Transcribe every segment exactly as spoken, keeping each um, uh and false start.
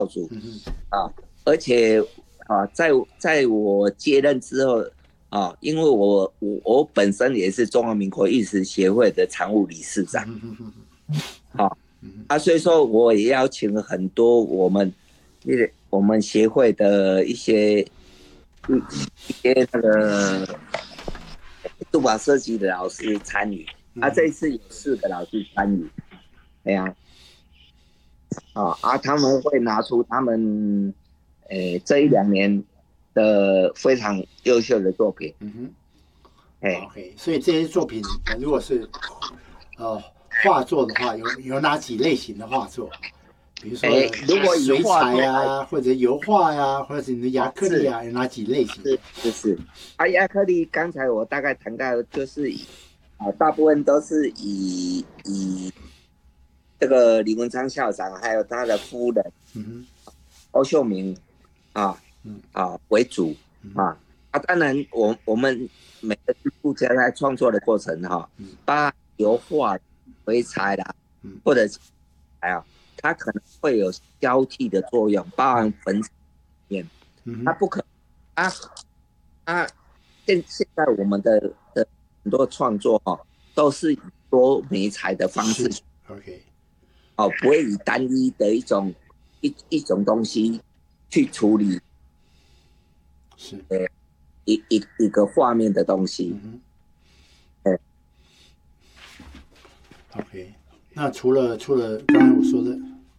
主啊，而且啊，在在我接任之后啊，因为我我我本身也是中华民国艺术协会的常务理事长，啊啊，所以说我也邀请了很多我们我们协会的一些一些那个杜法设计的老师参与，啊，这一次有四个老师参与，哎呀、啊，啊啊，他们会拿出他们诶这一两年的非常优秀的作品， 嗯哼， 哎， OK，所以这些作品，呃如果是呃画作的话，有有哪几类型的画作？比如说哎，如果以水画作来彩啊，或者油画呀、啊，或者你的亚克力啊，有哪几类型？ 是是是，啊，亚克力刚才我大概谈到，就是以啊，大部分都是以以这个李文昌校长还有他的夫人嗯欧秀明啊嗯啊为主啊啊，当然我我们每个艺术家在创作的过程哈、啊，包含油画、水彩啦，或者还有它可能会有交替的作用，包含粉面，它不可啊啊，现现在我们的的很多创作哈、哦，都是以多媒材的方式 ，OK， 哦，不会以单一的一种一一种东西去处理， 是， 呃，一一一个画面的东西。 嗯哼，OK， 那除了除了刚才我说的。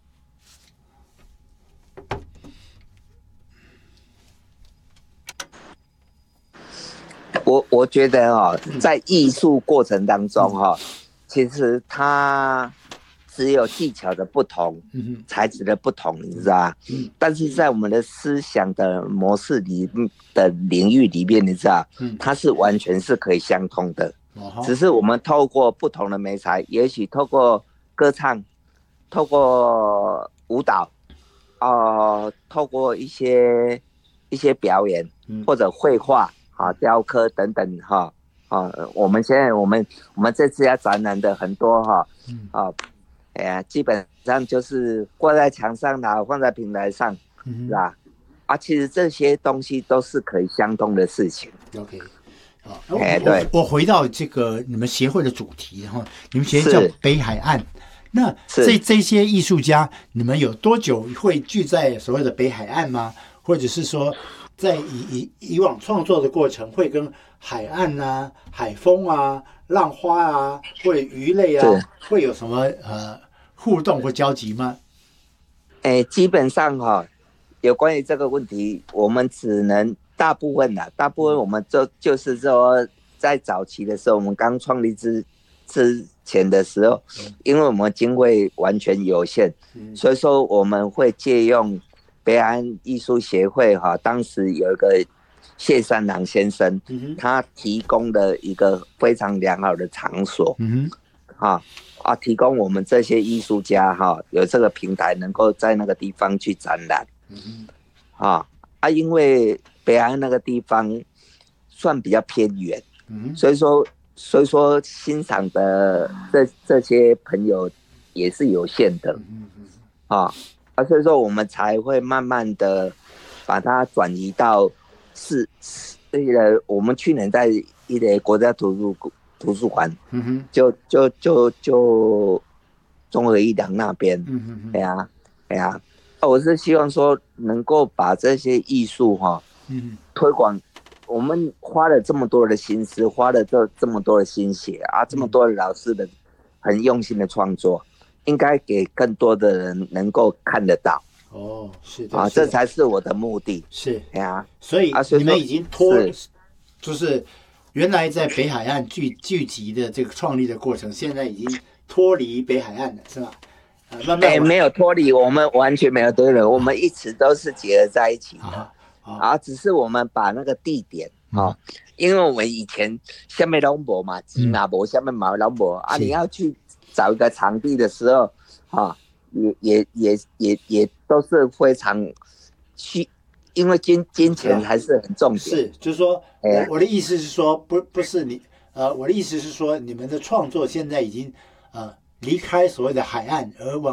我我觉得哈、哦，在艺术过程当中哈、哦，其实它只有技巧的不同，材质的不同，你知道吧？但是在我们的思想的模式里的领域里面，你知道，它是完全是可以相通的，只是我们透过不同的媒材，也许透过歌唱，透过舞蹈，呃，透过一些一些表演或者绘画。啊，雕刻等等哈，啊，我们现在我们我们这次要展览的很多哈，啊，哎呀，基本上就是挂在墙上啦，放在平台上，嗯、是吧？啊，其实这些东西都是可以相通的事情。 OK， 好，哎，对，我回到这个你们协会的主题哈，你们协会叫北海岸，那这这些艺术家，你们有多久会聚在所谓的北海岸吗？或者是说？在以以以往创作的过程，会跟海岸啊、海风啊、浪花啊，或者鱼类啊，会有什么呃互动或交集吗？ 哎，基本上哈、哦，有关于这个问题，我们只能大部分啦，大部分我们就就是说，在早期的时候，我们刚创立之之前的时候，因为我们经费完全有限，所以说我们会借用。北安艺术协会哈、啊，当时有一个谢三郎先生，嗯、他提供的一个非常良好的场所，嗯啊啊，提供我们这些艺术家哈、啊，有这个平台能够在那个地方去展览，嗯啊啊，因为北安那个地方算比较偏远，嗯、所以说所以说欣赏的这这些朋友也是有限的，嗯啊。啊，所以说我们才会慢慢的把它转移到是这个我们去年在一个国家图书图书馆，嗯哼，就就就就综合医疗那边，嗯哼，对啊，对啊，我是希望说能够把这些艺术哈、哦，嗯，推广。我们花了这么多的心思，花了这这么多的心血啊，这么多的老师的很用心的创作。应该给更多的人能够看得到哦，是的啊，这才是我的目的。 是， 哎呀， 所以你们已经脱，就是原来在北海岸聚聚集的这个创立的过程，现在已经脱离北海岸了，是吧？ 呃、慢慢哎，没有脱离，我们完全没有脱离，我们一直都是结合在一起的。啊，啊只是我们把那个地点啊、嗯，因为我们以前下面拢无嘛，吉马博下面嘛拢无啊，你要去。找一个场地的时候，啊，也也也也也都是非常需，因为金金钱还是很重点。 是，就是说，欸、我我的意思是说，不不是你，呃，我的意思是说，你们的创作现在已经呃离开所谓的海岸，而往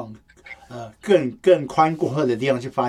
呃更更宽阔的地方去发